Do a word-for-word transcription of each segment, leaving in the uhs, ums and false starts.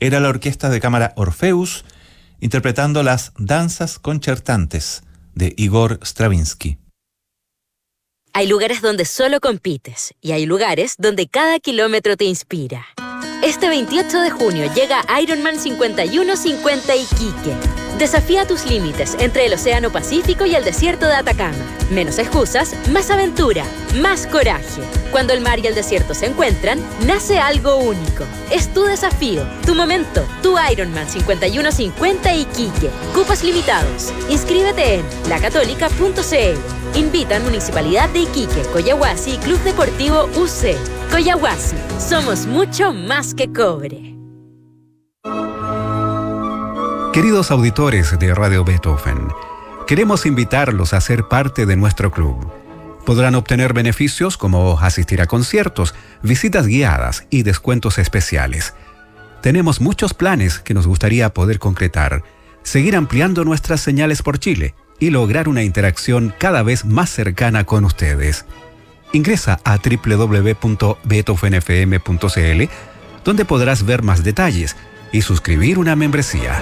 era la orquesta de cámara Orfeus interpretando las danzas concertantes de Igor Stravinsky. Hay lugares donde solo compites y hay lugares donde cada kilómetro te inspira. Este veintiocho de junio llega Ironman cincuenta y uno cincuenta Iquique. Desafía tus límites entre el Océano Pacífico y el desierto de Atacama. Menos excusas, más aventura, más coraje. Cuando el mar y el desierto se encuentran, nace algo único. Es tu desafío, tu momento, tu Ironman cincuenta y uno cincuenta Iquique. Cupos limitados. Inscríbete en la católica punto c l. Invitan Municipalidad de Iquique, Coyahuasi y Club Deportivo U C. Coyahuasi, somos mucho más que cobre. Queridos auditores de Radio Beethoven, queremos invitarlos a ser parte de nuestro club. Podrán obtener beneficios como asistir a conciertos, visitas guiadas y descuentos especiales. Tenemos muchos planes que nos gustaría poder concretar, seguir ampliando nuestras señales por Chile y lograr una interacción cada vez más cercana con ustedes. Ingresa a doble u doble u doble u punto beethoven f m punto c l, donde podrás ver más detalles y suscribir una membresía.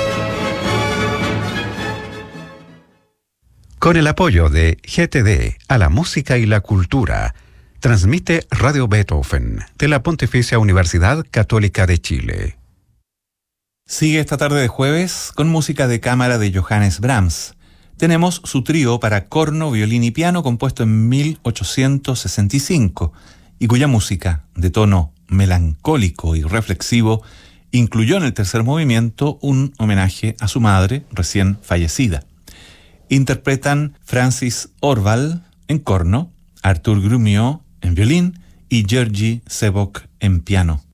Con el apoyo de G T D a la música y la cultura, transmite Radio Beethoven de la Pontificia Universidad Católica de Chile. Sigue esta tarde de jueves con música de cámara de Johannes Brahms. Tenemos su trío para corno, violín y piano compuesto en mil ochocientos sesenta y cinco y cuya música, de tono melancólico y reflexivo, incluyó en el tercer movimiento un homenaje a su madre recién fallecida. Interpretan Francis Orval en corno, Artur Grumio en violín y Georgi Sebok en piano.